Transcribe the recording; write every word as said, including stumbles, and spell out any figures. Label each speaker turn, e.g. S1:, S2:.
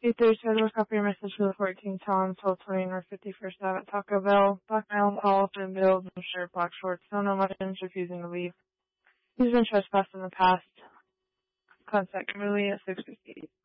S1: eight thirty schedule, copy your message for the fourteenth Tom, twelve twenty North fifty-first Avenue at Taco Bell. Black Island Paul, thin build, no shirt, black shorts, no no buttons, refusing to leave. He's been trespassed in the past. Contact Kimberly at six fifty.